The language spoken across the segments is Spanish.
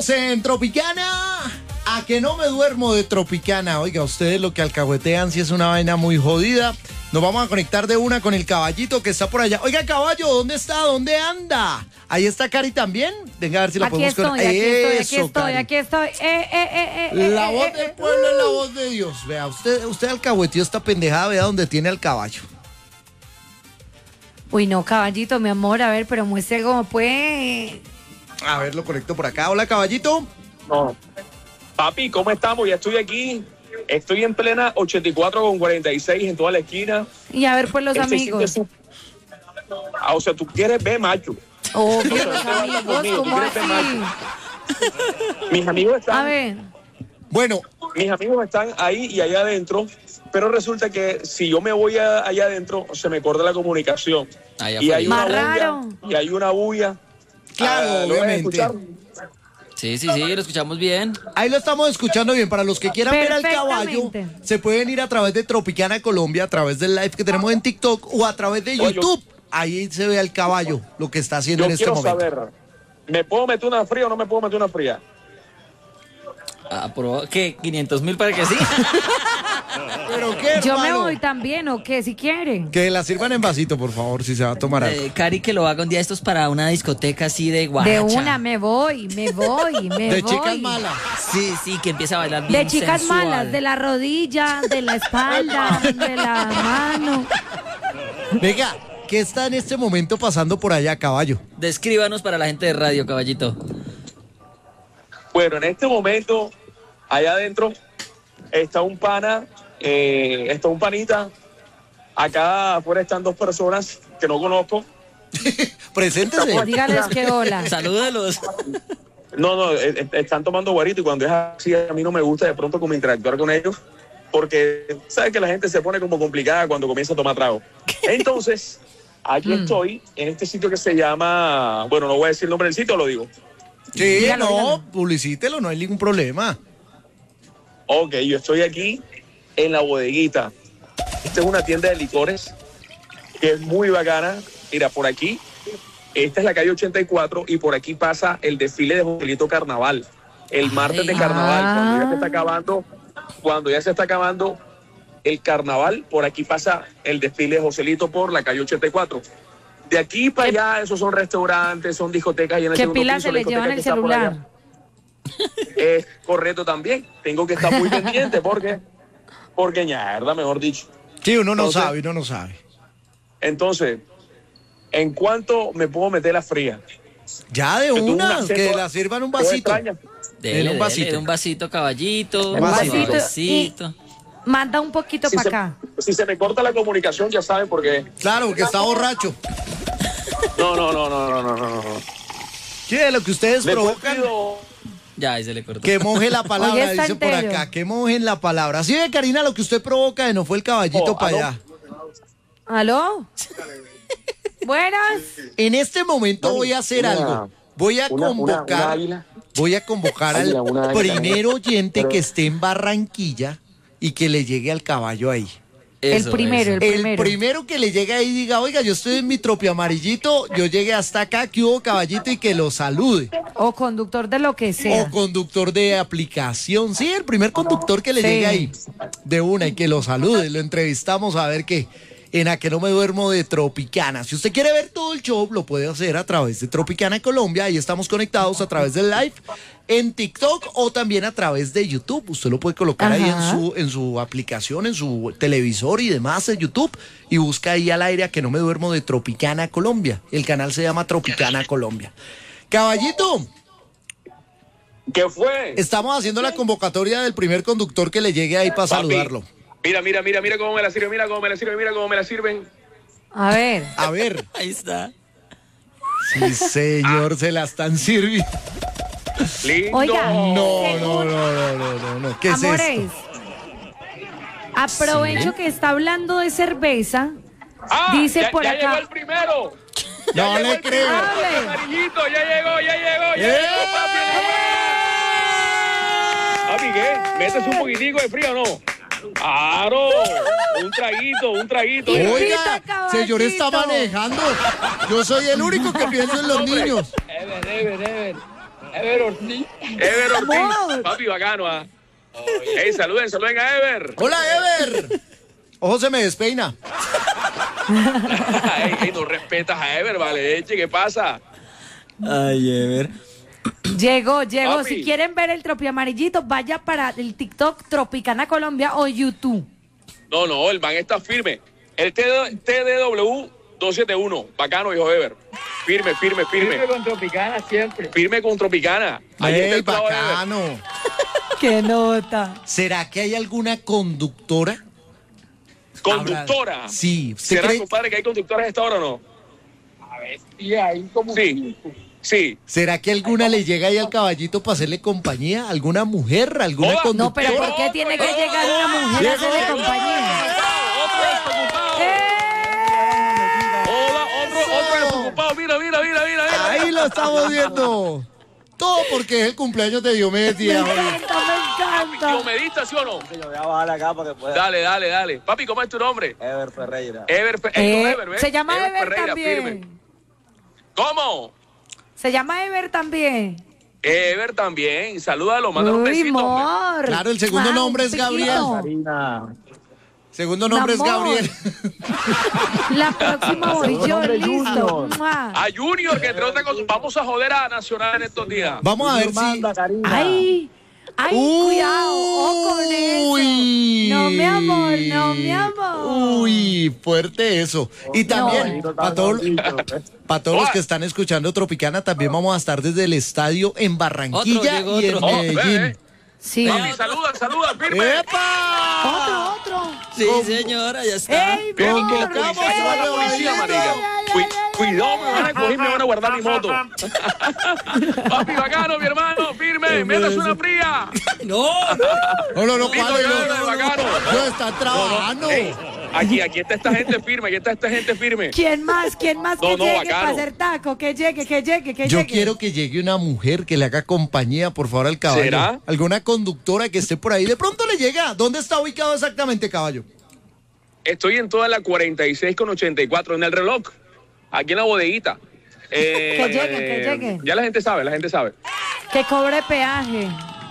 En Tropicana, a que no me duermo de Tropicana. Oiga, ustedes lo que alcahuetean si es una vaina muy jodida. Nos vamos a conectar de una con el caballito que está por allá. Oiga, caballo, ¿dónde está? ¿Dónde anda? Ahí está Cari también. Venga a ver si la podemos conectar. Aquí estoy. La voz del pueblo es la voz de Dios. Vea, usted alcahueteó esta pendejada, vea dónde tiene al caballo. Uy, no, caballito, mi amor, a ver, pero muestre cómo puede. A ver, lo conecto por acá. Hola, caballito. No. Papi, ¿cómo estamos? Ya estoy aquí. Estoy en plena 84 con 46 en toda la esquina. Y a ver, pues, los amigos. O sea, tú quieres ver, macho. Obvio, los amigos, ¿cómo así? Mis amigos están... A ver. Bueno. Mis amigos están ahí y allá adentro, pero resulta que si yo me voy allá adentro, se me corta la comunicación. Y hay una bulla. Y hay una bulla. Claro, obviamente. Sí, lo escuchamos bien. Ahí lo estamos escuchando bien. Para los que quieran ver al caballo, se pueden ir a través de Tropicana Colombia, a través del live que tenemos en TikTok o a través de YouTube. Ahí se ve al caballo, lo que está haciendo en este momento. Yo quiero saber, ¿me puedo meter una fría o no me puedo meter una fría? ¿Qué? ¿500,000 para que sí? ¿Pero qué, hermano? Yo me voy también, ¿o qué? Si quieren. Que la sirvan en vasito, por favor, si se va a tomar algo. Cari, que lo haga un día estos para una discoteca así de guaracha. De una, me voy. De chicas malas. Sí, que empieza a bailar bien De chicas sensual. malas, de la rodilla, de la espalda, de la mano. Venga, ¿qué está en este momento pasando por allá, caballo? Descríbanos para la gente de radio, caballito. Bueno, en este momento, allá adentro, está un panita. Acá afuera están dos personas que no conozco. Preséntese. Dígales que hola. Salúdelos. No, están tomando guarito y cuando es así, a mí no me gusta de pronto como interactuar con ellos, porque sabes que la gente se pone como complicada cuando comienza a tomar trago. Entonces, aquí estoy, en este sitio que se llama, bueno, no voy a decir el nombre del sitio, lo digo. Sí, dígalo. Publicítelo, no hay ningún problema. Ok, yo estoy aquí en la bodeguita. Esta es una tienda de licores que es muy bacana. Mira, por aquí, esta es la calle 84 y por aquí pasa el desfile de Joselito Carnaval. El martes de carnaval, cuando ya se está acabando el carnaval, por aquí pasa el desfile de Joselito por la calle 84. De aquí para allá, esos son restaurantes, son discotecas. Y en el ¿Qué pilas se le llevan el celular? Es correcto también. Tengo que estar muy pendiente porque ñarda, mejor dicho. Sí, uno no sabe. Entonces, ¿en cuánto me puedo meter la fría? Ya de una, que la sirvan un vasito. Dele un vasito, caballito. Un vasito. Manda un poquito para acá. Si se me corta la comunicación, ya saben por qué. Claro, porque está borracho. No. Sí, de lo que ustedes provocan. Ya, ahí se le cortó. Que moje la palabra, dice entero. por acá. Que mojen la palabra. Sí, Karina, lo que usted provoca no fue el caballito para allá. ¿Aló? Buenas. En este momento voy a hacer algo. Voy a convocar al primer oyente que esté en Barranquilla y que le llegue al caballo ahí. El primero. El primero que le llegue ahí y diga, oiga, yo estoy en mi tropio amarillito, yo llegué hasta acá, que hubo caballito, y que lo salude. O conductor de lo que sea. O conductor de aplicación. Sí, el primer conductor que le llegue ahí de una y que lo salude. Lo entrevistamos a ver qué. En A que no me duermo de Tropicana. Si usted quiere ver todo el show, lo puede hacer a través de Tropicana Colombia. Ahí estamos conectados a través del live en TikTok o también a través de YouTube. Usted lo puede colocar ahí en su aplicación, en su televisor y demás en YouTube. Y busca ahí al aire A que no me duermo de Tropicana Colombia. El canal se llama Tropicana Colombia. Caballito. ¿Qué fue? Estamos haciendo la convocatoria del primer conductor que le llegue ahí para saludarlo. Mira cómo me la sirven, mira cómo me la sirven. A ver. Ahí está. Sí, señor, se la están sirviendo. Lindo. Oiga. No. ¿Qué Amores, es esto? aprovecho que está hablando de cerveza. Dice por ya acá. llegó el primero. No le creo. Amarillito, ya llegó, papi, ¿qué? ¿Metes un poquitico de frío o no? Claro, un traguito. Oiga, señor está manejando. Yo soy el único que pienso en los niños. Ever. Ever Ortiz. Papi, bacano, ¿ah? Hey, saluden a Ever. Hola, Ever. Ojo, se me despeina. Hey, no respetas a Ever, vale, eche, ¿qué pasa? Ay, Ever. Llegó. Papi. Si quieren ver el tropiamarillito, vaya para el TikTok Tropicana Colombia o YouTube. No, el man está firme. El TDW 271, bacano, hijo Ever. Firme. Firme con Tropicana siempre. Firme con Tropicana. Ahí está Ey, el clavo de Ever. bacano. ¡Qué nota! ¿Será que hay alguna conductora? Conductora. Sí. ¿Usted ¿Será, cree? compadre, que hay conductoras a esta hora o no? A ver, sí, hay como Sí. Sí. ¿Será que alguna le llega ahí al caballito para hacerle compañía? ¿Alguna mujer? ¿Alguna Hola. conductora? No, pero ¿por qué tiene que llegar una mujer a hacerle compañía? Otro desocupado. Hola, otro desocupado. Mira. Ahí lo estamos viendo. Todo porque es el cumpleaños de Diomedes Me Díaz. encanta. ¿Medita, sí o no? Yo voy a bajar acá para que pueda. Dale. Papi, ¿cómo es tu nombre? Ever Ferreira. Ever, ¿ves? Se llama Ever Ferreira, también. firme. ¿Cómo? Se llama Ever también. Ever también. Salúdalo, mándale un Uy, besito. hombre. amor. Claro, el segundo nombre es piquito. Gabriel. Karina. Segundo nombre es Amor. Gabriel. La próxima voy yo, nombre es listo. Junior. ¡Mua! A Junior, que entre otras cosas, vamos a joder a Nacional en estos días. Vamos a ver si... Manda, Karina. Ay, cuidado, ojo con eso. Uy. No, mi amor. Uy, fuerte eso. Y también, para todos los que están escuchando Tropicana, también vamos a estar desde el estadio en Barranquilla Llegó y en otro. Medellín. Sí. Papi, saluda, firme. ¡Epa! Otro. Sí, señora, ya está. ¡Ey, Ven, mi amor! Convocamos que se va la policía, marica. Cuidado, me van a coger, me van a guardar mi moto. Papi, bacano, mi hermano, firme. Métase una fría. No. No, Listo, pare, Gabriel, bacano. no, está trabajando. Ey, aquí está esta gente firme, ¿Quién más que No, llegue bacano. para hacer taco? Que llegue. Yo quiero que llegue una mujer que le haga compañía, por favor, al caballo. ¿Será? Alguna conductora que esté por ahí. De pronto le llega. ¿Dónde está ubicado exactamente, caballo? Estoy en toda la 46 con 84, en el reloj, aquí en la bodeguita. Que llegue. Ya la gente sabe. Que cobre peaje.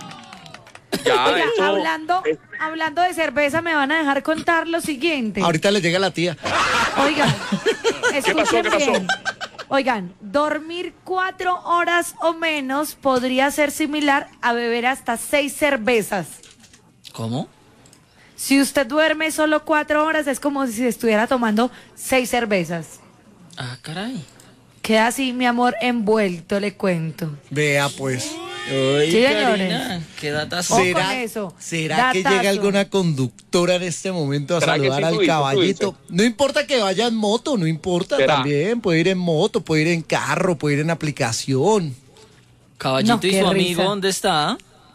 Ya, Oiga, esto- hablando de cerveza, me van a dejar contar lo siguiente. Ahorita le llega la tía. Oigan, escuchen ¿Qué pasó? bien. Oigan, dormir 4 horas o menos podría ser similar a beber hasta 6 cervezas. ¿Cómo? Si usted duerme solo 4 horas, es como si estuviera tomando 6 cervezas. Ah, caray. Queda así, mi amor, envuelto, le cuento. Vea, pues. Ay, Sí, Karina, señores. qué datazo. Ojo con eso. ¿Será que Datazo. llega alguna conductora en este momento a ¿Será que saludar sí, al tú dices? caballito? No importa que vaya en moto, no importa. ¿Será? También puede ir en moto, puede ir en carro, puede ir en aplicación. Caballito, No, ¿y qué su risa. amigo dónde está?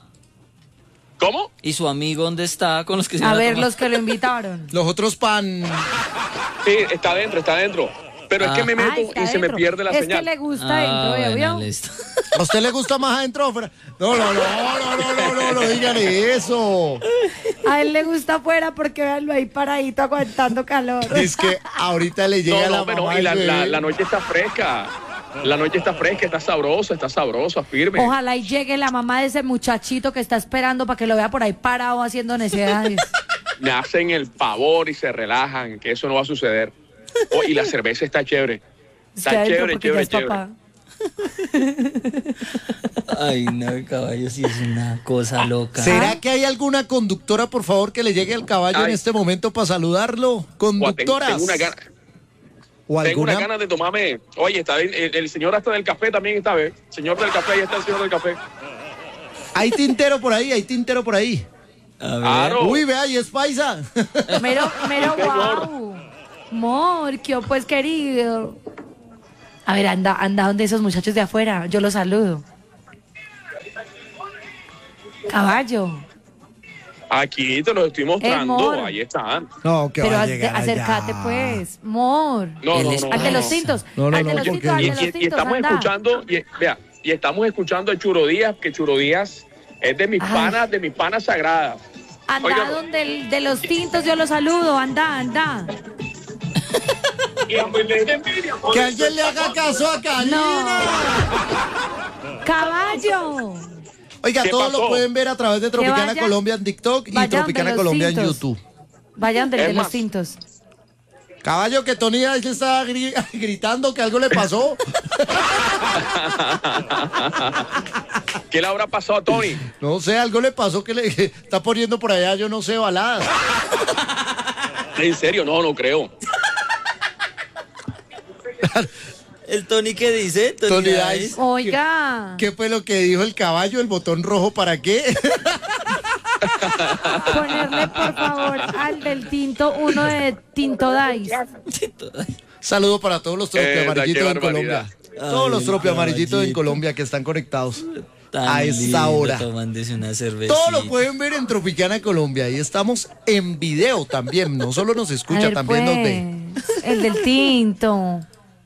¿Cómo? ¿Y su amigo dónde está con los que se A van ver, tomar? los que lo invitaron. Los otros pan. Sí, está adentro. Pero es que me meto Ay, está y se me adentro. pierde la es señal. que le gusta Ah, dentro, ¿ya bueno, vio? listo. ¿A usted le gusta más adentro o afuera? No, digan eso. A él le gusta afuera porque véanlo ahí paradito aguantando calor. Es que ahorita le llega la pero mamá y del bebé. la noche está fresca. La noche está fresca, está sabrosa, firme. Ojalá y llegue la mamá de ese muchachito que está esperando para que lo vea por ahí parado haciendo necesidades. Me hacen el favor y se relajan, que eso no va a suceder. Oh, y la cerveza está chévere. Está Está adentro chévere, porque ya es chévere. papá. Ay, no, el caballo sí es una cosa loca. ¿Será que hay alguna conductora, por favor, que le llegue al caballo en Ay. este momento para saludarlo? Conductoras. Tengo una gana. ¿O Tengo alguna? una ganas de tomarme. Oye, está el señor hasta del café también está, ¿ves? Señor del café, ahí está el señor del café. Hay tintero por ahí. A ver. Claro. Uy, vea, y es paisa. Mero guau. Amor, qué pues querido. A ver, anda donde esos muchachos de afuera. Yo los saludo. Caballo. Aquí te los estoy mostrando. Mor. Ahí están. No, que Pero va a llegar acércate, allá. pues. Mor. No, Él no, es no. Al de los paisa. cintos. No, Al de no, los porque- cintos, al de Y, los y cintos, estamos anda. escuchando, y estamos escuchando a Churo Díaz, que Churo Díaz es de mis Ay. panas sagradas. Anda Oiga, donde el de los tintos, yo lo saludo. Anda. Que alguien le haga caso a Karina. ¡Caballo! Oiga, ¿Qué todos pasó? lo pueden ver a través de Tropicana vaya- Colombia en TikTok y vaya donde Tropicana los Colombia en tintos. YouTube. Vayan del Es de los más. tintos. Caballo, que Tony ahí se está gritando que algo le pasó. ¿Qué le habrá pasado a Tony? No sé, algo le pasó que le está poniendo por allá, yo no sé, baladas. En serio, no creo. ¿El Tony qué dice? Tony Dice. Dice. Oiga. ¿Qué fue lo que dijo el caballo? ¿El botón rojo para qué? Ponerle, por favor, al del tinto uno de Tinto Dice. Saludo para todos los tropi Qué amarillitos en barbaridad. Colombia. Todos los Ay, tropi amarillitos en caballito. Colombia que están conectados Tan a esta lindo, hora. tomándose una cervecita. Todo lo pueden ver en Tropicana Colombia y estamos en video también. No solo nos A escucha, ver, también nos ve. pues, el del tinto.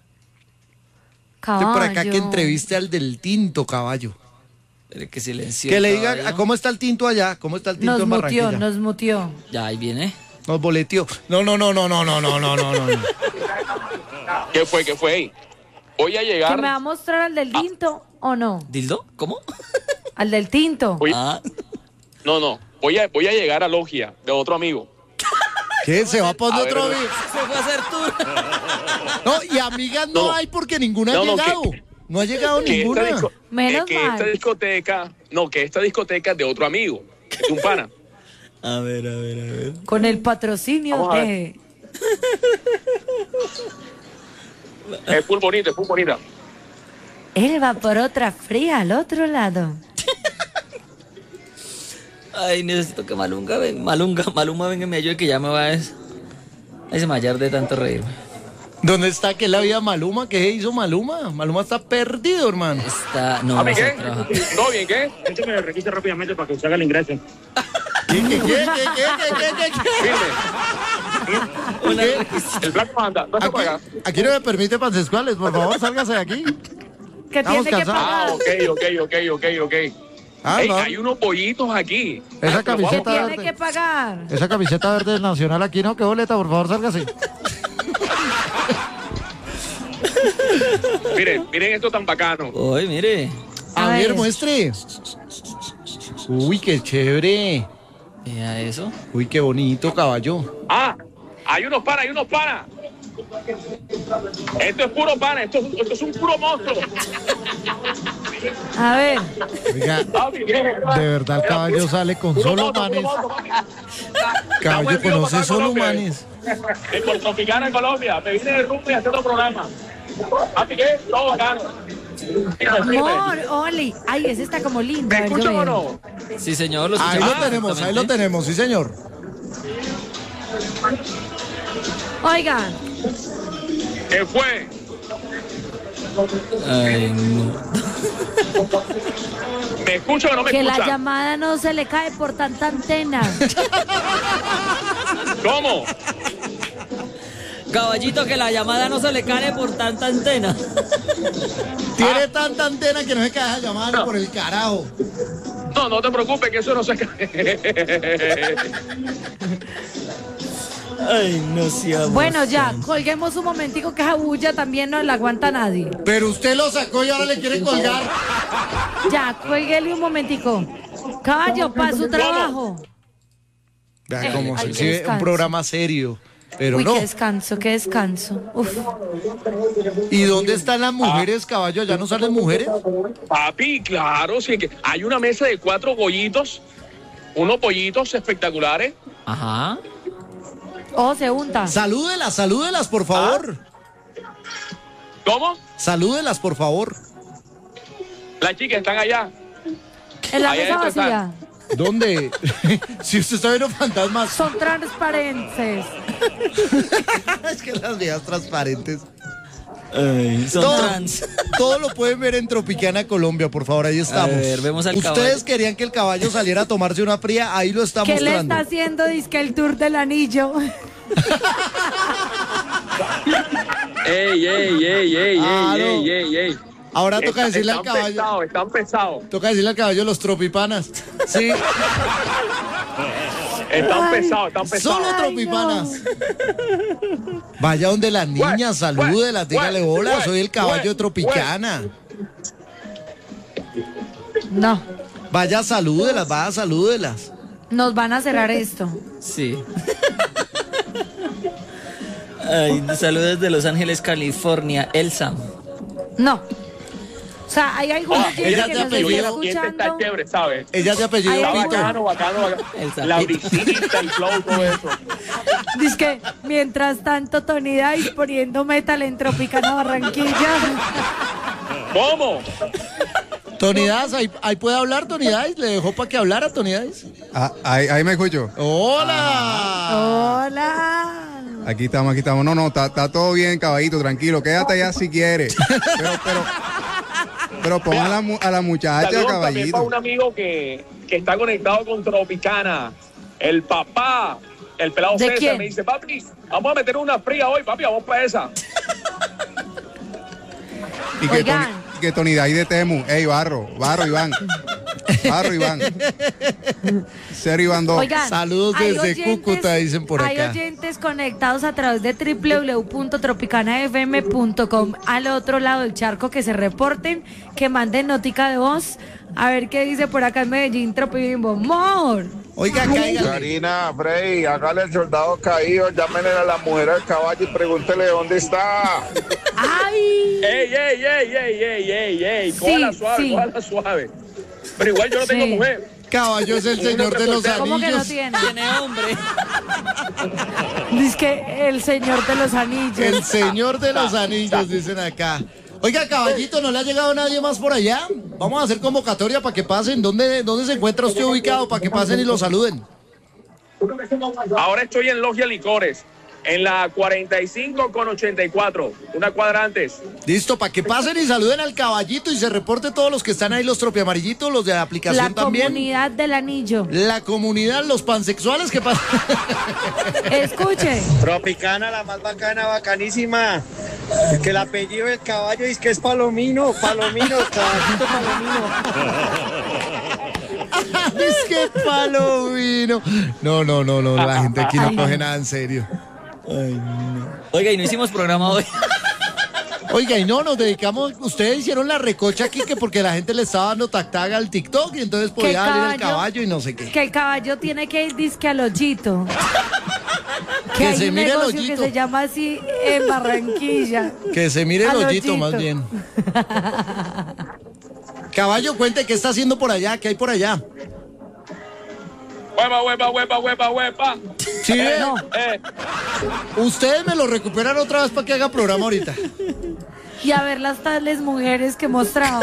Estoy por acá que Caballo. entreviste al del tinto, caballo. Pero que silencio. Que le diga caballo. cómo está el tinto allá, cómo está el tinto Nos en mutió, Barranquilla. nos mutió. Ya, ahí viene. Nos boleteó. No. ¿Qué fue ahí? Voy a ¿Que llegar. me va a mostrar al del tinto o no? ¿Dildo? ¿Cómo? Al del tinto. Voy- Ah, No. Voy a llegar a Logia de otro amigo. ¿Qué? ¿Se va para A otro ver, amigo? se fue a hacer tour. No, y amigas no, No. hay porque ninguna No, ha no, llegado. No ha llegado Que ninguna. Menos que mal. esta discoteca, que esta discoteca es de otro amigo, es un pana. A ver. Con el patrocinio Vamos a de... Es full bonita, es full bonita. Él va por otra fría al otro lado. Ay, necesito que Maluma venga y me ayude que ya me va a desmayar de tanto reírme. ¿Dónde está que la vida Maluma? ¿Qué hizo Maluma? Maluma está perdido, hermano. Está, no, ¿A mí está qué? trabajando. ¿Todo bien qué? Gente me lo requise rápidamente para que usted haga el ingreso. ¿Qué? Una ¿Qué? El blanco anda, no está para acá. Aquí no me permite pansexuales, por favor, sálgase de aquí. Que Estamos tiene que cansados. pagar. Ok. Ah, Ey, no. hay unos pollitos aquí. Esa Que camiseta tiene verde. que pagar. Esa camiseta verde es nacional aquí, ¿no? ¿Qué boleta? Por favor, sálgase. Miren esto tan bacano. Uy, mire. A A ver, ver. muestre. Uy, qué chévere. Vea eso. Uy, qué bonito, caballo. Ah, hay unos panas. Esto es puro pana, esto es un puro monstruo. A ver. Oiga, de verdad el caballo sale con solo manes. Caballo conoce solo manes. En Puerto Tropicana, en Colombia. Me vine de rumbo y haciendo programa. Así que, todo bacano. Amor, Oli. Ay, ese está como lindo. ¿Me A ver, yo escuchan o veo. no? Sí, señor, lo Ahí escuchamos lo tenemos, perfectamente. sí, señor. Oigan, ¿Qué fue? Ay, no. ¿Me escuchan o no me que la escuchan? llamada no se le cae por tanta antena. ¿Cómo? Caballito, que la llamada no se le cae por tanta antena. Tiene tanta antena que no se cae esa llamada ni por el carajo. No te preocupes, que eso no se cae. Ay, no seamos. Bueno, ya, colguemos un momentico que esa bulla también no la aguanta nadie. Pero usted lo sacó y ahora le quiere colgar. Ya, cuélguele un momentico. Caballo, para su trabajo. Vea cómo ay, se qué sigue un descanso. programa serio. Pero Uy, no. qué descanso, qué descanso. Uf. ¿Y dónde están las mujeres, caballo? ¿Ya no salen mujeres? Papi, claro, sí que hay una mesa de 4 bollitos, unos pollitos espectaculares. Ajá. Oh, se unta. Salúdelas, por favor. ¿Cómo? Salúdelas, por favor. Las chicas están allá. En la ahí mesa adentro vacía. ¿Dónde? Si usted está viendo fantasmas. Son transparentes. Es que las viejas transparentes. Ay, son Todo, trans. todo lo pueden ver en Tropicana Colombia, por favor, ahí estamos. A ver, vemos al Ustedes caballo. querían que el caballo saliera a tomarse una fría, ahí lo está ¿Qué le mostrando. está haciendo? Dizque el tour del anillo. Ey. Ah, no. Ahora toca decirle al Están caballo. pesados, están pesados. Toca decirle al caballo los tropipanas. Sí, Están pesados. solo Ay, tropipanas. Vaya donde las niñas, salúdelas, dígale hola, soy el caballo de Tropicana. No, Vaya, salúdelas. nos van a cerrar esto. Sí. Ay, saludos de Los Ángeles, California, Elsa. No. O sea, hay alguna gente ella que te nos está apellido, Y este está escuchando. chévere, ¿sabes? Ella de apellido Ay, Pito. Bacano. Elsa. La brisita, el flow, todo eso. Dice que mientras tanto Tony Dice poniendo metal en Tropicana Barranquilla. ¿Cómo? Tony Dice, ahí puede hablar Tony Dice. ¿Le dejó para que hablara Tony Dice? Ahí me escucho. ¡Hola! Hola. Aquí estamos. No, está todo bien, caballito, tranquilo. Quédate allá si quieres. Pero pon a la muchacha, Saludos también para caballito. un amigo que está conectado con Tropicana. El papá, el pelado ¿De César, quién? me dice, papi, vamos a meter una fría hoy, papi, vamos para esa. Y Oigan. que Tony Day de Temu. Ey, barro, Iván. Cero Iván 2. Oigan, Saludos hay desde Cúcuta, dicen por Hay acá. oyentes conectados a través de www.tropicanafm.com al otro lado del charco, que se reporten, que manden notica de voz. A ver qué dice por acá en Medellín, Tropibimbo. ¡Mor! Oiga, cáigale. Karina, Frey, hágale el soldado caído, llámenle a la mujer al caballo y pregúntele dónde está. ¡Ay! ¡Ey! Sí, Cójala suave, sí. cójala suave. Pero igual yo no tengo Sí. mujer. Caballo es el señor de los ¿Cómo que no anillos. tiene? Tiene hombre. Dice que el señor de los anillos. El señor de los anillos, dicen acá. Oiga, caballito, ¿no le ha llegado nadie más por allá? Vamos a hacer convocatoria para que pasen. ¿Dónde se encuentra usted ubicado? Para que pasen y lo saluden. Ahora estoy en Logia Licores, en la 45 con 84, una cuadra antes. Listo, para que pasen y saluden al caballito y se reporte todos los que están ahí, los tropiamarillitos, los de la aplicación La también. comunidad del anillo. La comunidad, los pansexuales que pasan. Escuche. Tropicana, la más bacana, bacanísima. Que el apellido del caballo es que es Palomino, caballito Palomino. Es que palo vino. No, la gente aquí no Ay, coge no. nada en serio. Oiga, y no hicimos programa hoy. Oiga, y no, nos dedicamos, ustedes hicieron la recocha aquí que porque la gente le estaba dando tactaga al TikTok y entonces Que el podía salir el caballo y no sé qué. Que el caballo tiene que ir disque al hoyito. Que hay se un mire el negocio hoyito. que se llama así en Barranquilla. Que se mire el Al hoyito más bien. Caballo, cuente qué está haciendo por allá, qué hay por allá. Huepa. Sí, No. ustedes me lo recuperan otra vez para que haga programa ahorita. Y a ver las tales mujeres que mostraba.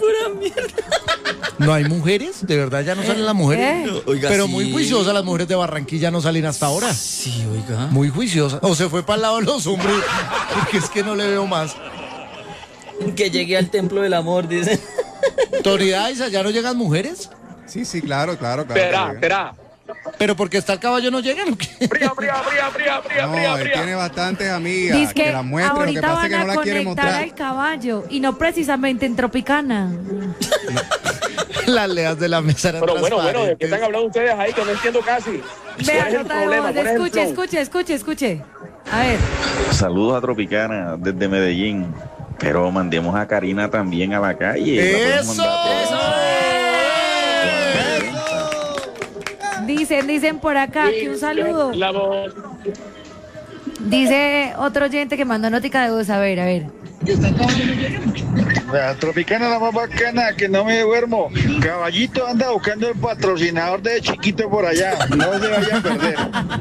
¿No hay mujeres? ¿De verdad ya no salen las mujeres? ¿Eh? Oiga, Pero sí. muy juiciosas las mujeres de Barranquilla no salen hasta ahora. Sí, oiga. Muy juiciosas. O se fue para el lado de los hombres, porque es que no le veo más. Que llegue al templo del amor, dice. Autoridades, ¿allá no llegan mujeres? Sí, claro. Espera. ¿Pero porque está el caballo no llegan o qué? Fría. No, él tiene bastantes amigas. Dice que que las muestre, lo que ahorita pasa es van que no a la quiere conectar mostrar. al caballo y no precisamente en Tropicana. Las leas de la mesa eran Pero bueno, ¿de qué transparentes. están hablando ustedes ahí que no entiendo casi? ¿Cuál Vea, es el nota de problema? voz. ¿Cuál es el flow? Escuche. A ver. Saludos a Tropicana desde Medellín. Pero mandemos a Karina también a la calle. La podemos ¡Eso! Dicen por acá que un saludo. La voz. Dice otro oyente que mandó notica de voz. A ver. La Tropicana, la más bacana, que no me duermo. Caballito anda buscando el patrocinador de Chiquito por allá. No se vayan a perder.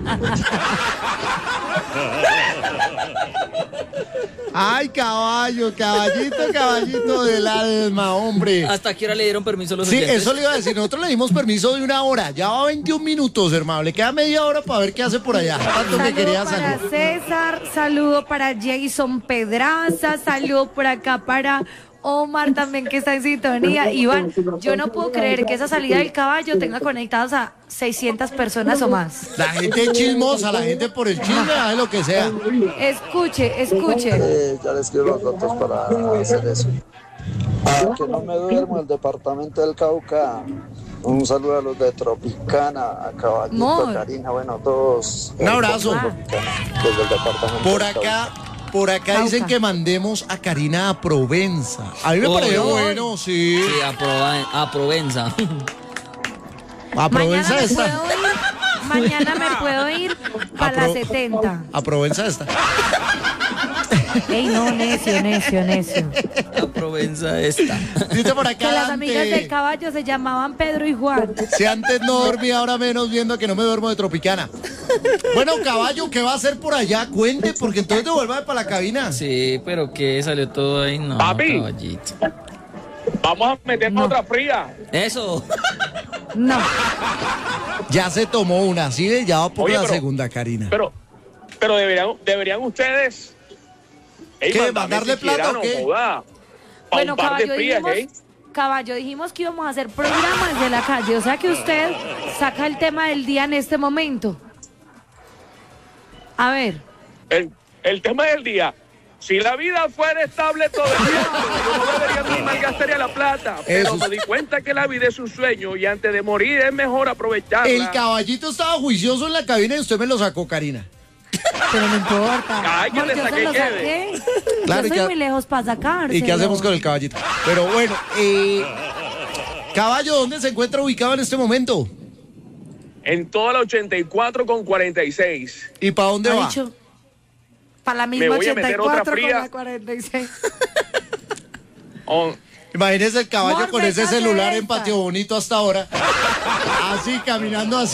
Ay, caballito del alma, hombre. ¿Hasta qué hora le dieron permiso a los Sí, oyentes? eso le iba a decir. Nosotros le dimos permiso de 1 hora. Ya va 21 minutos, hermano. Le queda media hora para ver qué hace por allá. Tanto que Saludo quería para salir. César, saludo para Jason Pedraza, saludo por acá para Omar también que está en sintonía. Iván, yo no puedo creer que esa salida del caballo tenga conectados a 600 personas o más. La gente es chismosa, la gente por el chisme hace lo que sea. Escuche. Ya les quiero los datos para hacer eso. Que no me duermo, el departamento del Cauca. Un saludo a los de Tropicana, a Caballito, Mor. a Karina, bueno, todos. Un abrazo. Tropicana, desde el departamento Por del acá, Por acá Cauca. dicen que mandemos a Karina a Provenza. A mí me parece bueno, sí. Sí, a Provenza. A Provenza está. Mañana me puedo ir a las 70. A Provenza está. Ey, no, necio. A Provenza esta. Dice por acá Que las Dante, amigas del caballo se llamaban Pedro y Juan. si antes no dormía, ahora menos, viendo que no me duermo de Tropicana. Bueno, caballo, ¿qué va a hacer por allá? Cuente, porque entonces te vuelvas para la cabina. Sí, pero que salió todo ahí, no, Papi. caballito. Vamos a meternos otra fría. Eso. No. Ya se tomó una, ¿sí? Ya va por Oye, la pero- segunda, Karina. Pero deberían ustedes. Ey, ¿Qué, mándame mandarle siquiera, plata o no qué? joda. Pa' Bueno, un par de caballo, frías, dijimos que íbamos a hacer programas de la calle. O sea que usted saca el tema del día en este momento. A ver. El tema del día. Si la vida fuera estable todo el tiempo, yo no debería ni malgastaría la plata. Pero Eso. me di cuenta que la vida es un sueño y antes de morir es mejor aprovecharla. El caballito estaba juicioso en la cabina y usted me lo sacó, Karina. Pero no importa. Ay, que Amor, te yo saqué se lo quede. saqué. Claro, Yo ¿y soy qué- muy lejos para sacarse. ¿Y qué hacemos con el caballito? Pero bueno, caballo, ¿dónde se encuentra ubicado en este momento? En toda la 84 con 46. ¿Y para dónde va? Para la Me misma voy a meter otra 84 con fría. la 46. On- Imagínese el caballo Morbe, con ese hace celular en esta. Patio Bonito hasta ahora. Así, caminando así.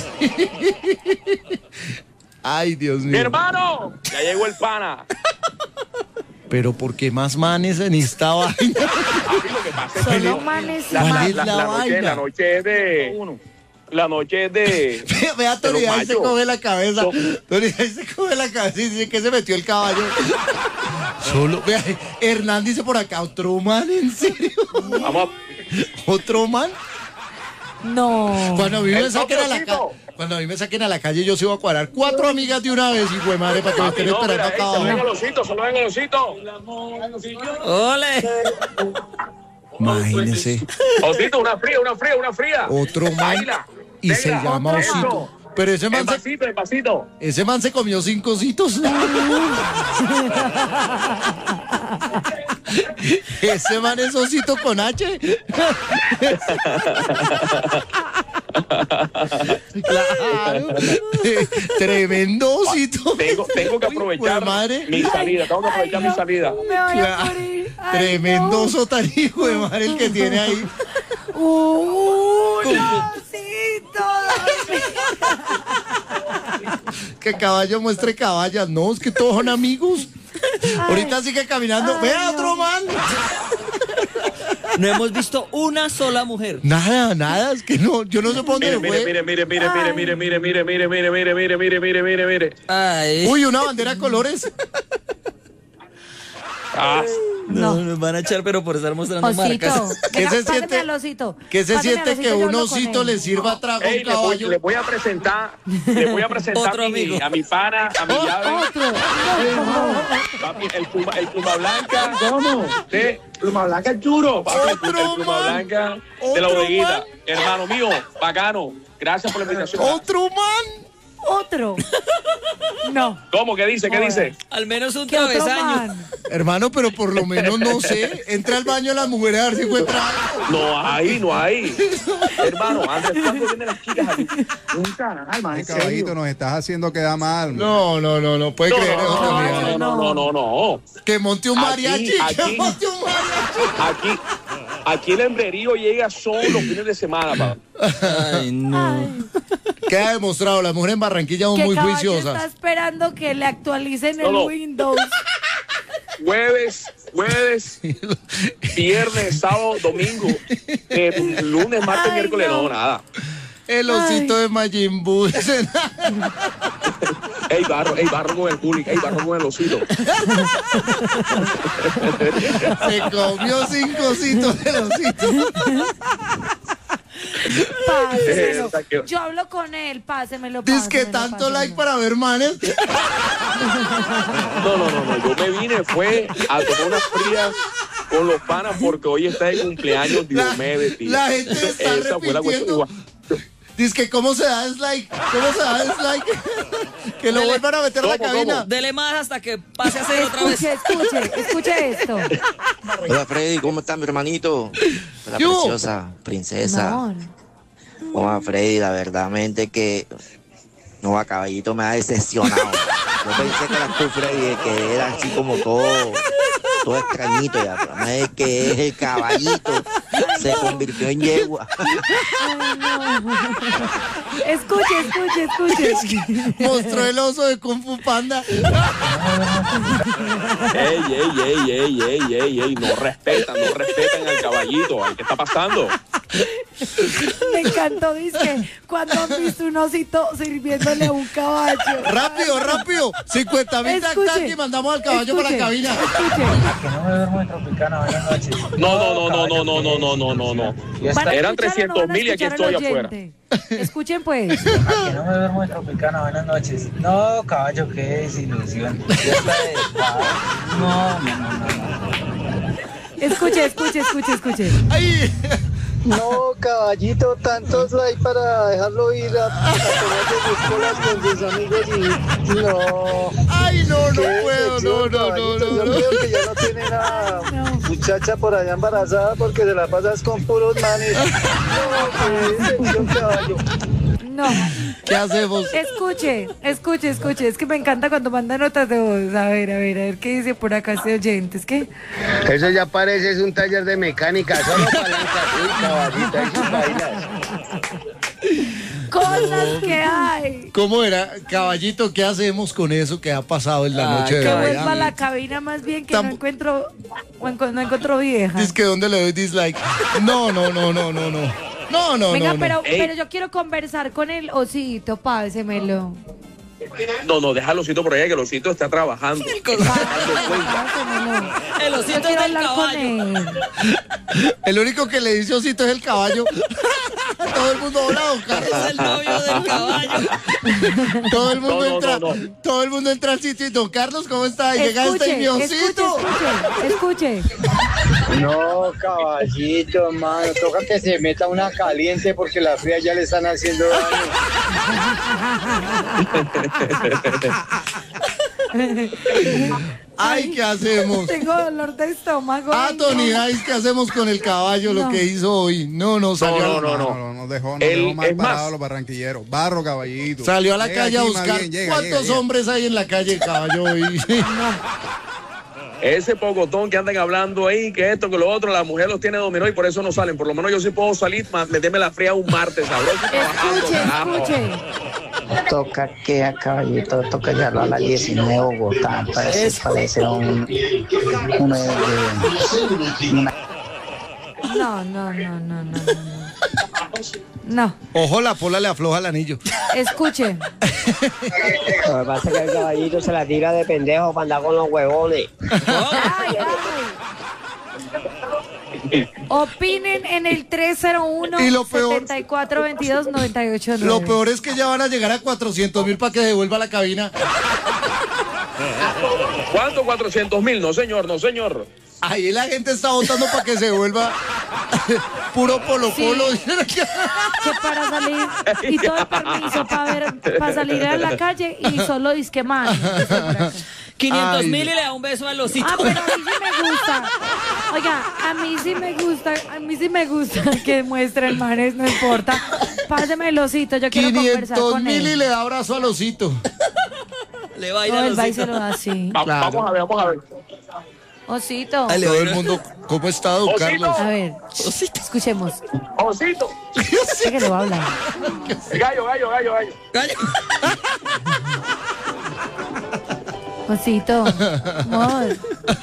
Ay, Dios Mi mío. hermano, ya llegó el pana. Pero ¿por qué más manes en esta vaina? Así lo que pasa es que Solo manes y la, ¿Cuál más. es la vaina? la noche es de... La noche es de... Vea, Tony, Pero, ahí se mayo, come la cabeza. no. Tony, ahí se come la cabeza y dice que se metió el caballo. Solo, vea, Hernán dice por acá, ¿otro man? ¿En serio? Vamos ¿Otro man? No. Cuando a mí me El saquen a la Sofrocito. Cuando a mí me saquen a la calle, yo sí voy a cuadrar 4 amigas de una vez, hijo de madre, para que me Papi, estén no, esperando mira, acá saluden abajo. el osito, saluden el osito. ¡Ole! Imagínese, Osito, una fría. otro man Baila, y se negra, llama eso. Osito. Pero ese man, El pasito. ese man se comió 5 ositos. Ese man es osito con H. Claro. Tremendo osito. Tengo que Uy, aprovechar madre. mi salida, tengo que aprovechar mi salida. Me voy a Claro. morir. Ay, Tremendo no. oso tan hijo de madre el que tiene ahí. Un osito. Que caballo muestre caballas. No, es que todos son amigos. Ahorita sigue caminando. Ay, Vea no. otro man. No hemos visto una sola mujer. Nada, es que no, yo no sé por dónde Mire, fue. mire. Ay. Uy, una bandera de colores. Ah, No, nos van a echar, pero por estar mostrando Osito. marcas. ¿Qué Venga, se páseme siente? al osito. ¿Qué se Páseme siente al que osito, yo un hablo con osito él. le sirva trago a ey, un caballo? le voy a presentar Otro amigo. a mi pana, a mi llave. Otro. Papi, el pluma blanca. ¿Cómo? Sí, pluma blanca el churo. Papi, el pluma man. blanca de la Otro bodeguita. man. Hermano mío, bacano. Gracias por la invitación. Otro man. Otro. No. ¿Cómo? ¿Qué dice? ¿Qué dice? Al menos un ¿Qué otro travesaño. man? Hermano, pero por lo menos no sé. Entra al baño de las mujeres a ver si encuentra algo. No hay. Hermano, Andrés, ¿cuándo vienen las chicas aquí? Un canal, man, Ay, en serio. caballito, nos estás haciendo quedar mal. No, puede creer eso también. No. Que monte un mariachi, que Aquí. monte un mariachi. Aquí el hembrerío llega solo los fines de semana, papá. Ay, no. Queda demostrado, las mujeres en Barranquilla son Que muy caballo juiciosas. está esperando que le actualicen No, el no. Windows. Jueves, viernes, sábado, domingo. Lunes, martes, Ay, miércoles, no. no, nada. El osito de Majin Buu. Ey, barro con el público, barro con el osito. Se comió 5 ositos del osito. Pásemelo. Saqueo. Yo hablo con él, pásemelo. Dice que pásemelo, tanto like pásemelo. para ver manes. No. Yo me vine, fue a tomar unas frías con los panas porque hoy está de cumpleaños Diomedes, tío. La gente está Esa fue la repitiendo. cuestión. Dice que cómo se da dislike. Que lo vuelvan a meter a la cabina. Dele más hasta que pase a ser otra vez. Escuche esto. Hola Freddy, ¿cómo estás, mi hermanito? La preciosa princesa. Amor. Hola Freddy, la verdad que no, a Caballito me ha decepcionado. Yo pensé que eras tú, Freddy, que era así como todo extrañito ya. No es que es el Caballito, se convirtió en yegua. Ay, no. Escuche. Mostró el oso de Kung Fu Panda. Ey, no respetan al Caballito. ¿Qué está pasando? Me encantó, dice, cuando han visto un osito sirviéndole a un caballo. Rápido. 50,000 tac y mandamos al caballo para la cabina. Que no me duermo en Tropicana, buenas noches. No. Eran 300,000 y aquí estoy afuera. Escuchen pues. Que no me duermo en Tropicana, buenas noches. No, caballo, qué desilusión. Ya está No. Escuche. Ay. No, Caballito, tantos likes para dejarlo ir a tomarse sus colas con sus amigos y no. Ay, no puedo, no. Yo creo que ya no tiene una muchacha por allá embarazada porque se la pasas con puros manes. No, qué decepción, caballo. No. ¿Qué hacemos? Escuche. Es que me encanta cuando mandan notas de voz. A ver, ¿qué dice por acá este oyente? Es que... Eso ya parece es un taller de mecánica, solo palancas. Uy, Caballito, ahí sus bailas. Cosas que hay. ¿Cómo era? Caballito, ¿qué hacemos con eso que ha pasado en la noche de Que hoy? vuelva a la cabina más bien, que no encuentro vieja. Es que ¿dónde le doy dislike? No. Venga, pero yo quiero conversar con el osito, pásemelo. No, deja al osito por allá, que el osito está trabajando. El osito es del caballo. El único que le dice osito es el caballo. Todo el mundo hola, don Carlos. Es el novio del caballo. Todo el mundo entra al sitio y don Carlos, ¿cómo está? Llega este mi osito. Escuche. No, Caballito, hermano, toca que se meta una caliente porque la fría ya le están haciendo daño. Ay, ¿qué hacemos? Tengo dolor de estómago. Tony, ¿qué hacemos con el caballo? Lo que hizo hoy. No salió. No dejó mal parado a los barranquilleros. Barro, Caballito. Salió a la calle a buscar. ¿Cuántos hombres hay en la calle el caballo hoy? Ese pocotón que andan hablando ahí, que esto, que lo otro, la mujer los tiene dominó y por eso no salen. Por lo menos yo sí puedo salir, meterme la fría un martes, sabroso. Escuche. Toca que a Caballito, toca llevarlo a la 19 de Bogotá. Parece una... No. Ojo, la pola le afloja el anillo. Escuche. Lo que pasa es que el Caballito se la tira de pendejo para andar con los huevones. Ay. Opinen en el 301-7422-989. Lo peor es que ya van a llegar a 400,000 para que devuelva la cabina. ¿Cuánto? 400,000. No, señor. Ahí la gente está votando para que se vuelva puro polo. Que para salir y todo el permiso para salir a la calle y solo disque más. 500,000 y le da un beso al osito. Pero a mí sí me gusta. Oiga, a mí sí me gusta que muestren manes, no importa. Páseme el osito, yo quiero conversar con él. 500,000 y le da abrazo al osito. Le va a ir al osito. Él va y se lo da así. Vamos a ver. Osito. Todo el mundo, ¿cómo está, don Carlos? A ver, escuchemos. Osito. Sé que le va a hablar. Gallo. Osito, amor.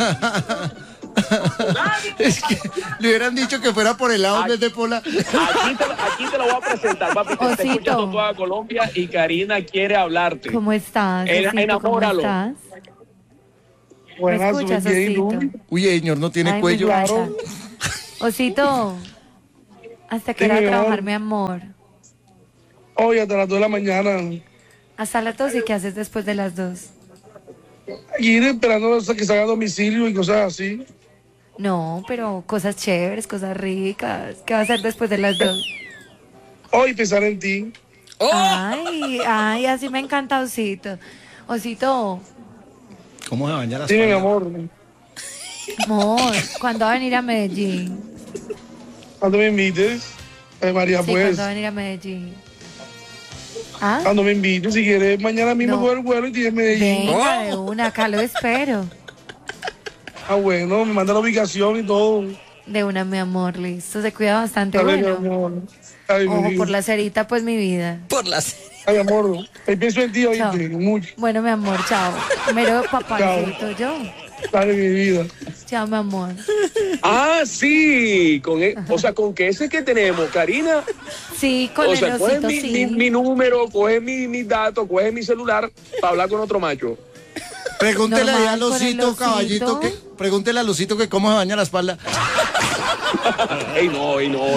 Es que le hubieran dicho que fuera por el lado en vez de por la... Aquí te lo voy a presentar, papi. Te está escuchando toda Colombia y Karina quiere hablarte. ¿Cómo estás? Enamóralo. ¿Cómo estás? Buenas, ¿Me escuchas, Osito? Uy, señor, no tiene cuello. Osito, ¿hasta qué hora Sí, trabajar, mi amor? Hoy hasta las 2 de la mañana. Hasta las 2, ¿y qué haces después de las 2? Ir esperando hasta que salga a domicilio y cosas así. No, pero cosas chéveres, cosas ricas. ¿Qué va a hacer después de las 2? hoy pensar en ti. Ay, así me encanta Osito. Osito. ¿Cómo se baña las Dime, mi espalda? amor. ¿Cuándo va a venir a Medellín? Cuando me invites, María, Sí, pues. ¿cuándo va a venir a Medellín? ¿Ah? Cuando me invites, si quieres, mañana mismo coger el vuelo y tienes Medellín. Venga, de una, acá lo espero. Ah, bueno, me manda la ubicación y todo. De una, mi amor, listo. Se cuida bastante, Dale, bueno. mi amor. Ay, mi Ojo, vida. por la cerita, pues, mi vida. Por la cerita. Ay, amor, ahí pienso en ti, Chao. oíste, mucho. Bueno, mi amor, chao. Mero papacito, yo. Dale, mi vida. Chao, mi amor. Ah, sí, o sea, con que ese que tenemos, Karina. Sí, con O el sea, coge osito, sí. mi número, coge mis datos, coge mi celular para hablar con otro macho. Pregúntele ahí Normal, al con el osito, osito. caballito, pregúntele al osito que cómo se baña la espalda. Ey, no,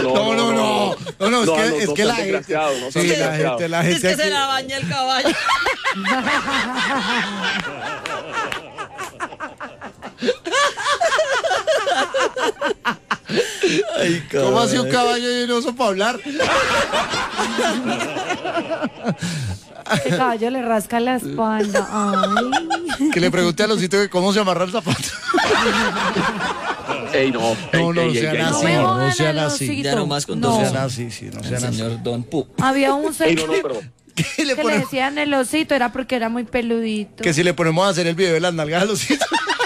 es que la gente, sí, la gente Es que se aquí- la baña el caballo. Ay, ¿cómo hace un caballo y un oso para hablar? Este caballo le rasca la espalda. Ay. Que le pregunte al osito que cómo se amarra el zapato. Ey, no. No sean así, no sean al así. osito. Ya nomás con No. No dos. sean así, sí, no sean El así. señor Don Pu. Había un Ey, señor pero ¿Qué le que le ponemos? decían el osito, era porque era muy peludito. Que si le ponemos a hacer el video de las nalgas al osito.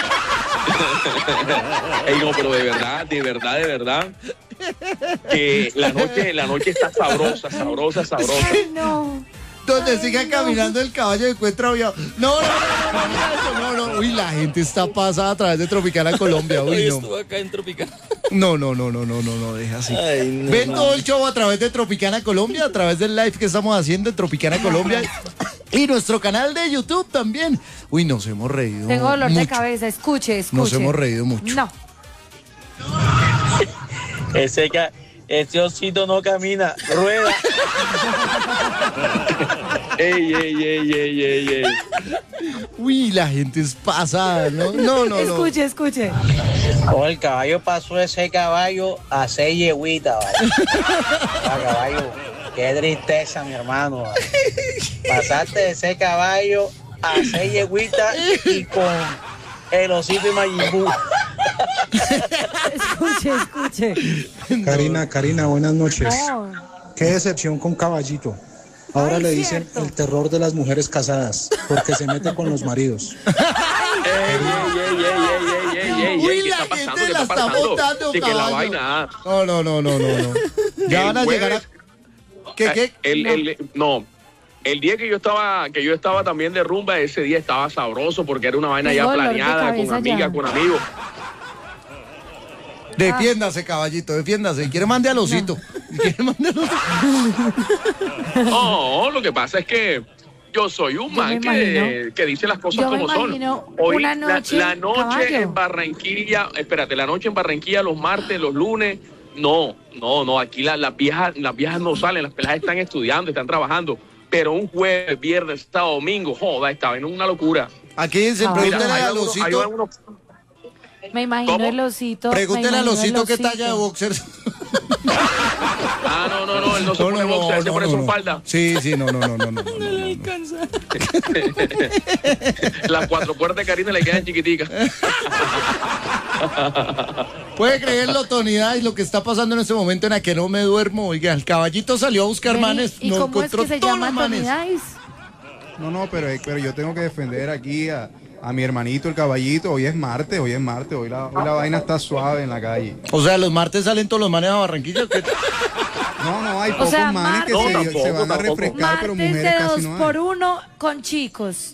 Ey, no, pero de verdad, que la noche está sabrosa. Ay, no. Donde siga caminando el caballo encuentra aviado. No. Uy, la gente está pasada a través de Tropicana Colombia. Hoy Uy, no. estuvo acá en Tropicana. No, deja así. Ay, no, Ven no. todo el show a través de Tropicana Colombia, a través del live que estamos haciendo en Tropicana Colombia y nuestro canal de YouTube también. Uy, nos hemos reído. Tengo dolor de mucho. cabeza, escuche. Nos hemos reído mucho. No. Ese osito no camina, rueda. Ey. Uy, la gente es pasada, ¿no? No. Escuche. Oh, el caballo pasó ese caballo a 6 yegüitas, ¿vale? Caballo, qué tristeza, mi hermano, ¿vale? Pasaste de ese caballo a 6 yegüitas y con el osito y Mayimbu. Escuche. Karina, buenas noches. No. Qué decepción con Caballito. Ahora Ay, le dicen cierto. el terror de las mujeres casadas, porque se mete con los maridos. Ey, Uy, ¿qué la está pasando? gente ¿Qué la está está pasando? botando, Sí, que la caballo. vaina. No. Ya van a llegar a... ¿Qué? El día que yo estaba también de rumba, ese día estaba sabroso porque era una vaina Tengo ya dolor de planeada, con cabeza amigas, ya. con amigos. Defiéndase, caballito, defiéndase. ¿Quiere mande al osito? No, lo que pasa es que yo soy un Yo me man que dice las cosas Yo me como son. imagino Hoy, una noche, la noche caballo. en Barranquilla, la noche en Barranquilla, los martes, los lunes, no, aquí las viejas no salen, las peladas están estudiando, están trabajando, pero un jueves, viernes, sábado, domingo, joda, estaba en una locura. Aquí dicen, Ah. pregúntele Mira, hay al algunos- osito. hay algunos- Me imagino ¿Cómo? el osito. Pregúntele me al imagino el osito qué osito. talla de boxers. no, él no se pone boxer, él se pone su falda. Sí, no. Las 4 puertas de Karina le quedan chiquiticas. Puede creerlo, Tonidad, y lo que está pasando en este momento en la que no me duermo. Oiga, el caballito salió a buscar Vení, manes. ¿y no cómo es encontró que se todos llama los manes. Tony Dice? No, pero yo tengo que defender aquí a mi hermanito, el caballito. Hoy es martes. Hoy la vaina está suave en la calle. O sea, los martes salen todos los manes a Barranquilla. ¿Qué? No, hay O pocos sea, manes que martes- se van a refrescar, pero Martes mujeres de casi 2 no hay. por 1 con chicos.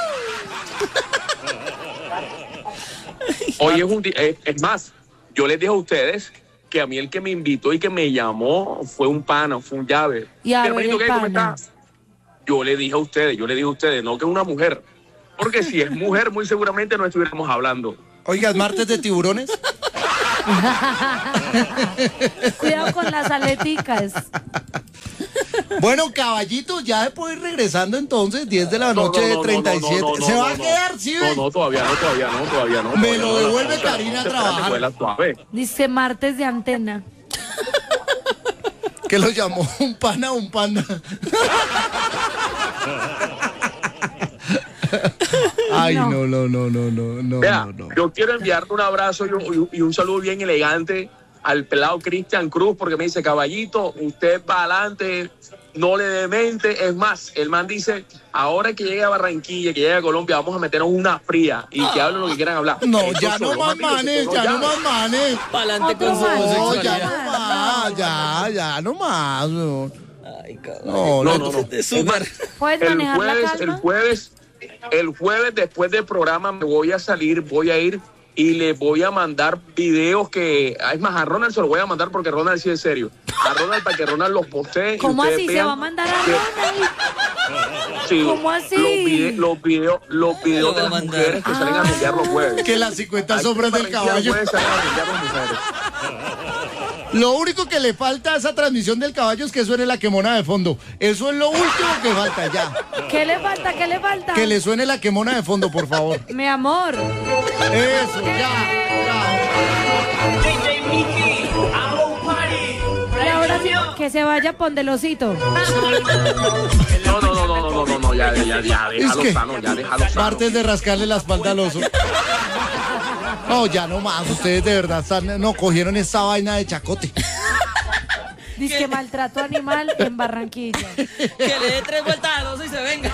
Hoy es un día, es más, yo les dije a ustedes que a mí el que me invitó y que me llamó fue un pana, fue un llave. Y a ver, Hermanito, el ¿qué? ¿Cómo pana. estás? Yo le dije a ustedes, no que es una mujer. Porque si es mujer, muy seguramente no estuviéramos hablando. Oiga, ¿es martes de tiburones? Cuidado con las aleticas. Bueno, caballito, ya se puede ir regresando entonces, 10 de la noche de 37. ¿Se va a quedar, sí? ve? No, todavía no. Me lo devuelve Karina a trabajar. Suave. Dice martes de antena. Que lo llamó un pana, un panda. Ay, no. Vea, no. yo quiero enviarle un abrazo y un saludo bien elegante al pelado Cristian Cruz, porque me dice, caballito, usted va adelante, no le dé mente. Es más, el man dice, ahora que llegue a Barranquilla, que llegue a Colombia, vamos a meternos una fría y que hablen lo que quieran hablar. No, Eso ya no solo, más amigos, manes, eso ya no no más manes. Pa'lante con su No, homosexualidad. ya no más. No. Ay, No. ¿Puedes manejar la calma? El jueves después del programa voy a ir y le voy a mandar videos que, es más, a Ronald se lo voy a mandar porque Ronald sí es serio. A Ronald para que Ronald los postee. ¿Cómo y ustedes así? ¿Se vean va a mandar a Ronald? Sí, ¿Cómo así? Los videos de las mujeres que salen a rumbear los jueves. Que las 50 sombras del caballo. Pueden salir a rumbear las mujeres. Lo único que le falta a esa transmisión del caballo es que suene la quemona de fondo. Eso es lo último que falta ya. ¿Qué le falta? ¿Qué le falta? Que le suene la quemona de fondo, por favor. Mi amor. Eso, ya. Y ahora sí, que se vaya Pondelosito. No, ya, déjalo que sano, ya, déjalo sano. Martes de rascarle la espalda al oso. No, ya no más. Ustedes de verdad cogieron esta vaina de chacote. Dice que maltrato animal en Barranquilla. Que le dé 3 vueltas al oso y se venga.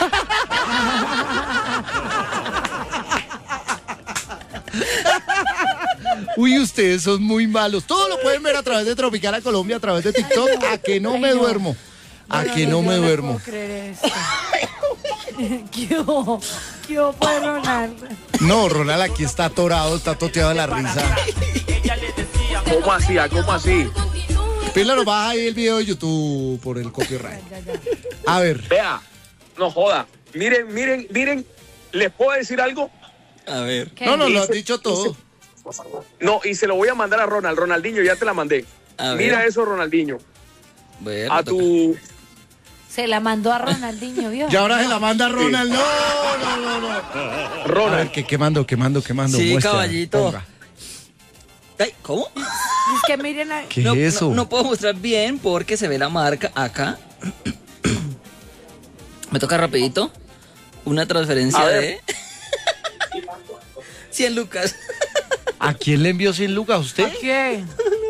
Uy, ustedes son muy malos. Todo lo pueden ver a través de Tropicana Colombia, a través de TikTok. A que no me duermo. A que no me duermo. No puedo creer esto. ¿Qué hubo, pues, Ronald? No, Ronald aquí está atorado, está toteado de la risa. ¿Cómo así? ¿Cómo así? Pila, nos baja ahí el video de YouTube por el copyright. A ver. Vea, no joda. Miren, ¿les puedo decir algo? A ver. No, lo has dicho todo. No, y se lo voy a mandar a Ronald. Ronaldinho, ya te la mandé. Mira eso, Ronaldinho. Bueno, a tu... Se la mandó a Ronaldinho, ¿vio? Y ahora se la manda a Ronald. No. Ronald. A ver, quemando. Sí, muestra, caballito. ponga. Ay, ¿cómo? Es que miren a... ¿Qué es eso? No puedo mostrar bien porque se ve la marca acá. Me toca rapidito. Una transferencia de 100 lucas. ¿A quién le envió 100 lucas? ¿A usted? ¿A quién?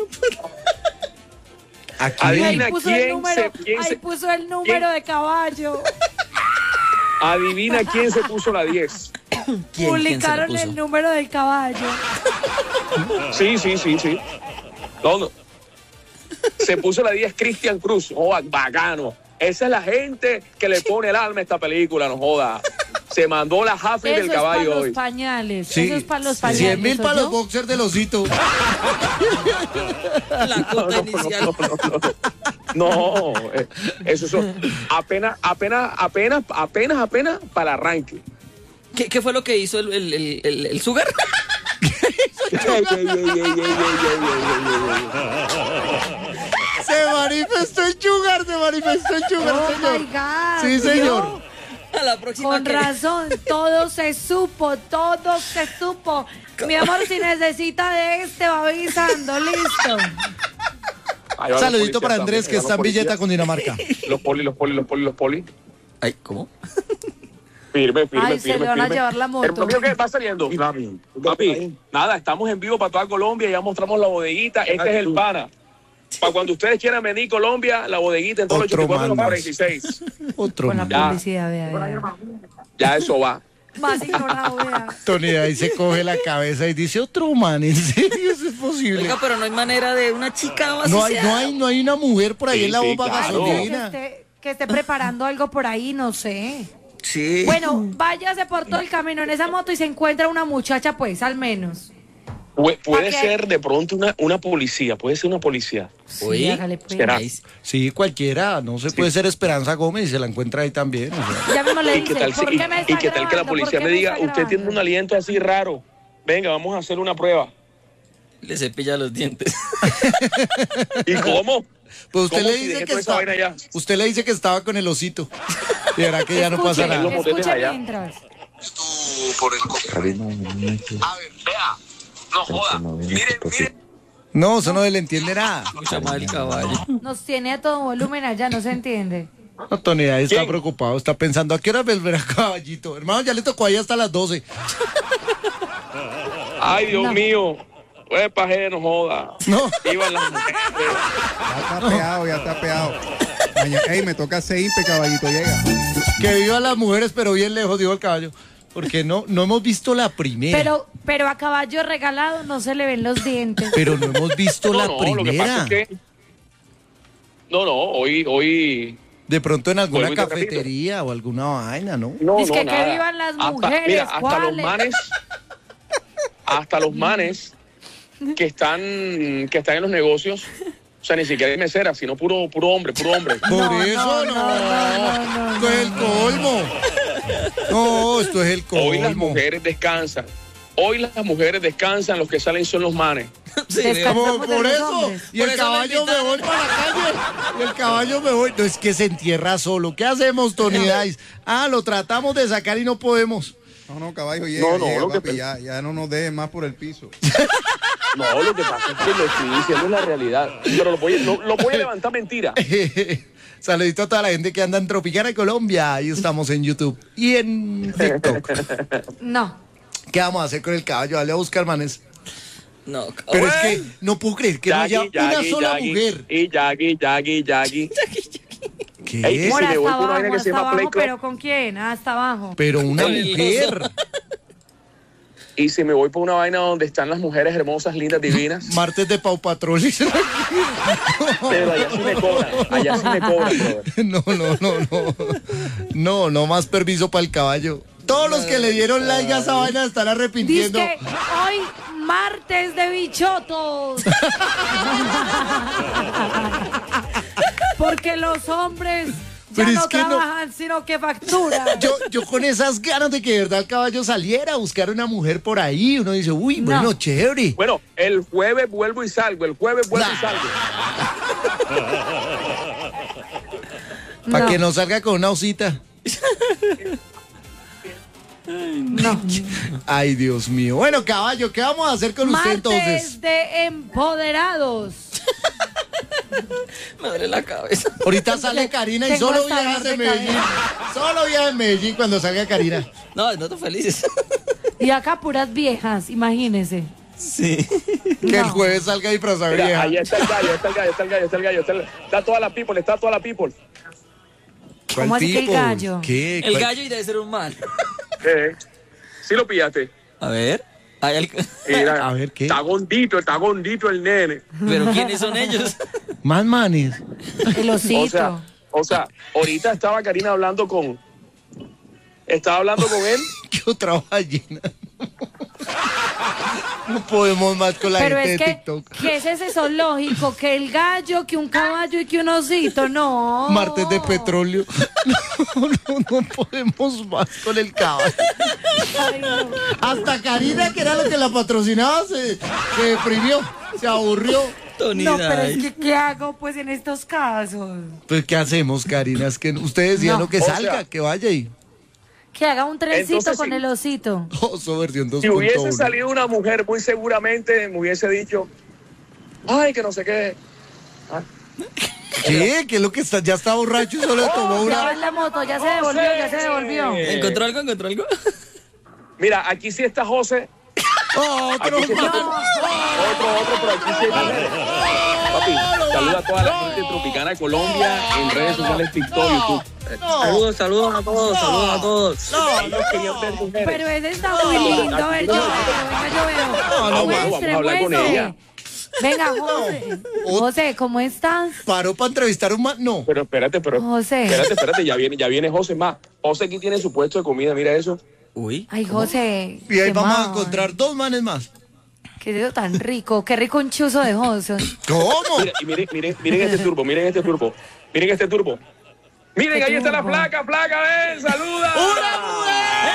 ¿A quién? Adivina Ahí puso quién el número, ahí puso el número de caballo. Adivina quién se puso la 10. Publicaron ¿Quién se la puso? el número del caballo. Sí. No. Se puso la 10 Cristian Cruz. Oh, bacano. Esa es la gente que le pone el alma a esta película, no joda. Se mandó la Hafi del caballo Eso es para hoy. los pañales. Sí. Eso es para los pañales. 100.000 para los boxers del osito. La cuota inicial. No, eso son apenas para el arranque. ¿Qué fue lo que hizo el Sugar? Se manifestó el Sugar, Oh señor. my God. Sí, señor. A la próxima. Con razón, todo se supo. Mi amor, si necesita de va avisando, listo. Saludito para Andrés, que está en Villeta con Dinamarca. Los poli. Ay, ¿cómo? Firme. Ay, se le van a llevar la moto. ¿El propio qué va saliendo? Papi, nada, estamos en vivo para toda Colombia, ya mostramos la bodeguita, este es el pana. Para cuando ustedes quieran venir a Colombia, la bodeguita en todos los 84-46. Otro Con la man. publicidad, vea. Ya eso va. Más ignorado, vea. Tony ahí se coge la cabeza y dice, otro man, ¿en serio eso es posible? Oiga, pero no hay manera de una chica más. No hay una mujer por ahí Sí, en la sí, bomba claro. gasolina. Que esté preparando algo por ahí, no sé. Sí. Bueno, váyase por todo el camino en esa moto y se encuentra una muchacha, pues, al menos. Puede ser de pronto una policía, puede ser una policía. Sí, hágale, pues. ¿Será? Sí, cualquiera, no se puede ser Esperanza Gómez y se la encuentra ahí también. O sea. Ya mismo le ¿Y qué dice, tal, ¿por qué me está y qué tal que la grabando? policía ¿Por me qué diga, está usted tiene grabando? un aliento así raro? Venga, vamos a hacer una prueba. Le cepilla los dientes. ¿Y cómo? Pues usted ¿Cómo le si dice dejé que toda esa vaina allá? usted le dice que estaba con el osito. Y verá que ya no pasa nada. Los motetes Escuchen allá. mientras. A ver, vea, no joda. Miren, No, eso no le entiende nada. Mucha más el caballo. Nos tiene a todo volumen allá, no se entiende. No, Tony ahí está ¿Quién? preocupado, está pensando, ¿a qué hora volverá Caballito? Hermano, ya le tocó ahí hasta las 12. Ay, Dios mío. Pues paje, no joda. No. Iban las mujeres. Ya está peado. Ey, me toca Seimpe, Caballito llega. Que viva las mujeres, pero bien lejos, dijo el caballo. Porque no hemos visto la primera. Pero a caballo regalado no se le ven los dientes. Pero no hemos visto la primera. Lo que pasa es que... No, hoy... De pronto en alguna Vuelvo y te cafetería o alguna vaina, ¿no? Dice que nada. vivan las Hasta- mujeres. mira, hasta los ¿cuáles? manes... Hasta los manes que están en los negocios... O sea, ni siquiera hay mesera, sino puro hombre. Por eso no. Esto es el colmo. No, esto es el colmo. Hoy las mujeres descansan. Los que salen son los manes. Sí, Como Descansamos de por los eso. hombres. Y Por el eso caballo lo me invitaron. voy para la calle. Y el caballo me voy. No, es que se entierra solo. ¿Qué hacemos, Tony Dice? Lo tratamos de sacar y no podemos. No, caballo, llega, lo que papi, ya no nos dejes más por el piso. No, lo que pasa es que lo estoy diciendo es la realidad. Pero lo voy a levantar mentira. Saludito a toda la gente que anda en Tropicana, Colombia. Ahí estamos en YouTube y en TikTok. No. ¿Qué vamos a hacer con el caballo? Dale a buscar, manes. No, Pero es caballo. que no puedo creer que no haya una sola mujer. Y Yagi. ¿Qué? Ey, Por si me voy hasta por una vaina abajo, que se llama Play Club. pero ¿con quién? Hasta abajo. Pero una Con el mujer. Y si me voy por una vaina donde están las mujeres hermosas, lindas, divinas. Martes de Pau Patrol. Pero allá sí me cobran, brother. No más permiso para el caballo. Todos los que le dieron like a esa vaina están Dice arrepintiendo. que hoy martes de bichotos. Porque los hombres ya Pero es no que no. trabajan, sino que facturan. Yo con esas ganas de que de verdad el caballo saliera a buscar una mujer por ahí, uno dice, uy, bueno, chévere. Bueno, el jueves vuelvo y salgo. Para que no salga con una osita. No. Ay, Dios mío. Bueno, caballo, ¿qué vamos a hacer con usted Martes entonces? de empoderados. Me duele la cabeza. Ahorita sale Karina y Tengo solo hasta viajas dolor de de Medellín. cabeza. Solo viajas de Medellín cuando salga Karina. No estoy feliz. Y acá puras viejas, imagínese. Sí. Que el jueves salga disfrazada Mira, vieja. ahí está el gallo. Está toda la people. ¿Cómo así que el people? gallo? ¿Qué? El gallo y debe ser un man. Sí lo pillaste. A ver. Mira, A ver, ¿qué? Está gordito el nene. Pero ¿quiénes son ellos? Más manes. El osito. O sea, ahorita estaba Karina hablando con él. ¿Qué otra ballena? No podemos más con la Pero gente es de que, TikTok. ¿qué es ese zoológico? Que el gallo, que un caballo y que un osito, no. Martes de petróleo. No podemos más con el caballo. Ay, no. Hasta Karina, que era lo que la patrocinaba, se deprimió, se aburrió. Tony No, pero Dice. es que ¿qué hago pues en estos casos? Pues, ¿qué hacemos, Karina? Es que ustedes decían No. lo que O salga, sea, que vaya y... Que haga un trencito Entonces, con sí. el osito. Oso versión 2.1. Si hubiese salido una mujer, muy seguramente me hubiese dicho, ay, que no sé qué. ¿Qué? ¿Qué es lo que está? Ya está borracho y solo le tomó Ya va una... en la moto, ya se devolvió. ¿Encontró algo? Mira, aquí sí está José. Otro. Aquí sí está otro, pero aquí sí hay mujeres. Papi, saluda a toda la gente tropicana de Colombia en redes sociales, TikTok, YouTube. Saludos a todos. Ellos querían ver mujeres. Pero ese está muy lindo, yo veo. No, vamos a hablar con ella. Venga, José, ¿cómo estás? Paró para entrevistar a un man. No. Pero espérate, José. espérate, ya viene José más. José aquí tiene su puesto de comida, mira eso. Uy. Ay, José. Y ahí qué vamos a mal. encontrar 2 manes más. Qué dedo tan rico, qué rico un chuzo de José. ¿Cómo? Mira, y miren este turbo. Miren, ¿Qué ahí está la turbo? placa, ven, saluda. ¡Una mujer!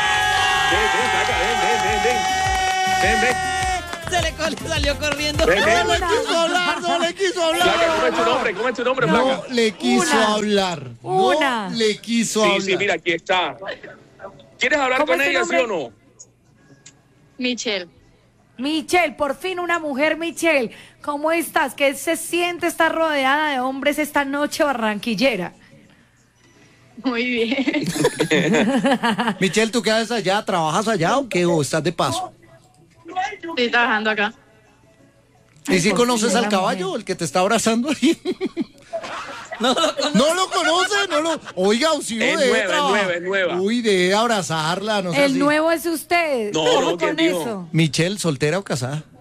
Ven. Salió corriendo. Ven. No le quiso hablar. Placa, ¿cómo es tu nombre, No placa? le quiso hablar. Una. No le quiso hablar. Sí, mira, aquí está. ¿Quieres hablar ¿Cómo con es tu ella, sí nombre? o no? Michelle. Michelle, por fin una mujer, Michelle. ¿Cómo estás? ¿Qué se siente estar rodeada de hombres esta noche barranquillera? Muy bien. Michelle, ¿tú qué haces allá? ¿Trabajas allá o qué? ¿O estás de paso? Estoy trabajando acá. ¿Y si conoces al caballo, el que te está abrazando ahí? No lo conoce, Oiga, si Es nueva. Uy, de abrazarla, no sé. El nuevo es usted. No, ¿Cómo ¿quién con dijo? eso? Michelle, ¿soltera o casada?